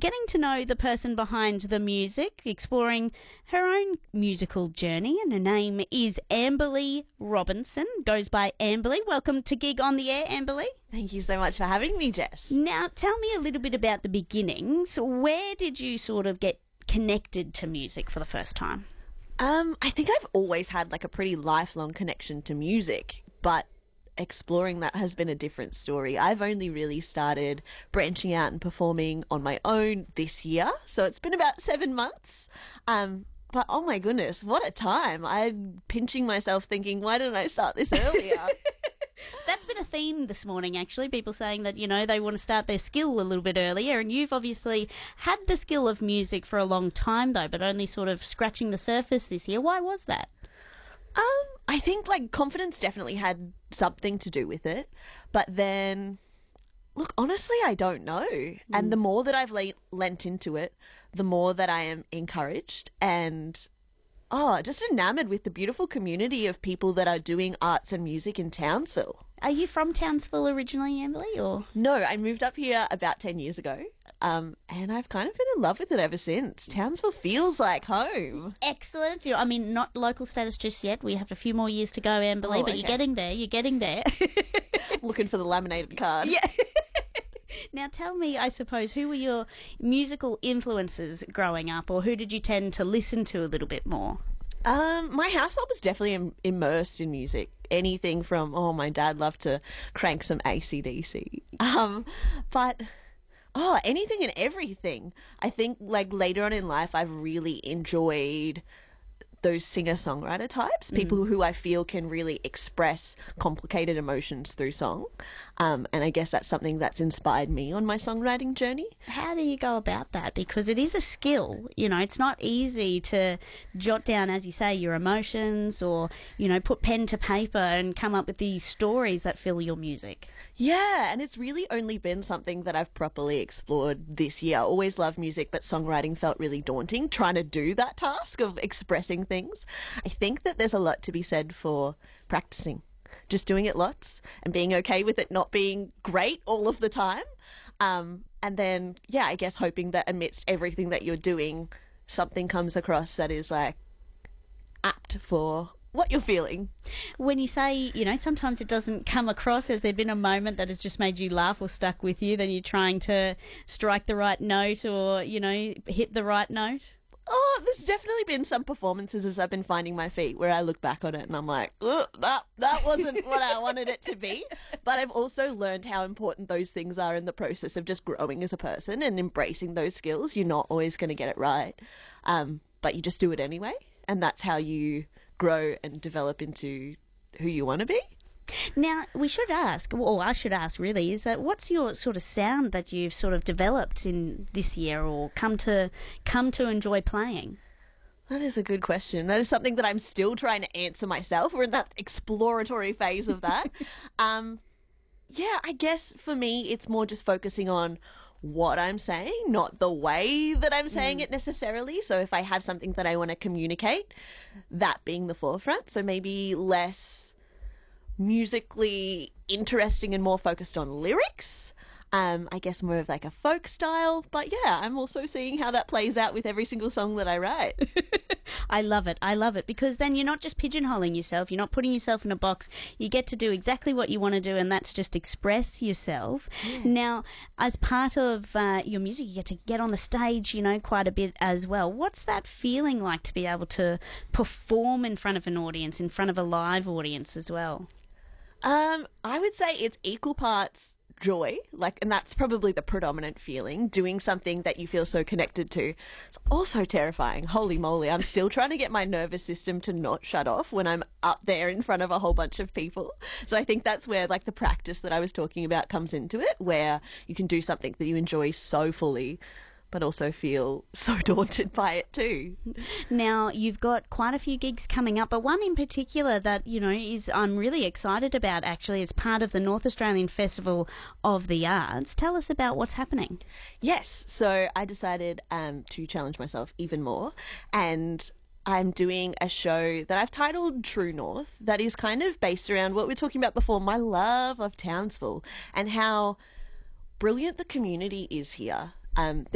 getting to know the person behind the music, exploring her own musical journey, and her name is Amberly Robinson, goes by Amberly. Welcome to Gig on the Air, Amberly. Thank you so much for having me, Jess. Now, tell me a little bit about the beginnings. Where did you sort of get connected to music for the first time? I think I've always had like a pretty lifelong connection to music, but exploring that has been a different story. I've only really started branching out and performing on my own this year, so it's been about 7 months. But oh my goodness, what a time. I'm pinching myself thinking, why didn't I start this earlier? That's been a theme this morning, actually. People saying that, you know, they want to start their skill a little bit earlier. And you've obviously had the skill of music for a long time, though, but only sort of scratching the surface this year. Why was that? I think like confidence definitely had something to do with it. But then, look, honestly, I don't know. And the more that I've lent into it, the more that I am encouraged and just enamored with the beautiful community of people that are doing arts and music in Townsville. Are you from Townsville originally, Amberly, or? No, I moved up here about 10 years ago, and I've kind of been in love with it ever since. Townsville feels like home. Excellent. I mean, not local status just yet. We have a few more years to go, Amberly, but okay. You're getting there. You're getting there. Looking for the laminated card. Yeah. Now tell me, I suppose, who were your musical influences growing up, or who did you tend to listen to a little bit more? My household was definitely immersed in music. Anything from, my dad loved to crank some AC/DC. But anything and everything. I think like later on in life, I've really enjoyed those singer-songwriter types, people who I feel can really express complicated emotions through song. And I guess that's something that's inspired me on my songwriting journey. How do you go about that? Because it is a skill, you know, it's not easy to jot down, as you say, your emotions or, you know, put pen to paper and come up with these stories that fill your music. Yeah, and it's really only been something that I've properly explored this year. I always loved music, but songwriting felt really daunting, trying to do that task of expressing things. I think that there's a lot to be said for practicing, just doing it lots and being okay with it not being great all of the time. And then, I guess hoping that amidst everything that you're doing, something comes across that is like apt for what you're feeling. When you say, you know, sometimes it doesn't come across, has there been a moment that has just made you laugh or stuck with you, then you're trying to strike the right note or, you know, hit the right note? There's definitely been some performances as I've been finding my feet where I look back on it and I'm like, that wasn't what I wanted it to be. But I've also learned how important those things are in the process of just growing as a person and embracing those skills. You're not always going to get it right, but you just do it anyway. And that's how you grow and develop into who you want to be. Now, we should ask, or I should ask really, is that what's your sort of sound that you've sort of developed in this year or come to enjoy playing? That is a good question. That is something that I'm still trying to answer myself. We're in that exploratory phase of that. I guess for me, it's more just focusing on what I'm saying, not the way that I'm saying it necessarily. So if I have something that I want to communicate, that being the forefront. So maybe less musically interesting and more focused on lyrics. I guess more of like a folk style. But I'm also seeing how that plays out with every single song that I write. I love it because then you're not just pigeonholing yourself, you're not putting yourself in a box. You get to do exactly what you want to do, and that's just express yourself. Yeah. Now, as part of your music, you get to get on the stage, you know, quite a bit as well. What's that feeling like to be able to perform in front of an audience, in front of a live audience as well? I would say it's equal parts joy, and that's probably the predominant feeling, doing something that you feel so connected to. It's also terrifying. Holy moly, I'm still trying to get my nervous system to not shut off when I'm up there in front of a whole bunch of people. So I think that's where the practice that I was talking about comes into it, where you can do something that you enjoy so fully but also feel so daunted by it too. Now, you've got quite a few gigs coming up, but one in particular that, you know, I'm really excited about actually as part of the North Australian Festival of the Arts. Tell us about what's happening. Yes, so I decided to challenge myself even more, and I'm doing a show that I've titled True North that is kind of based around what we were talking about before, my love of Townsville and how brilliant the community is here.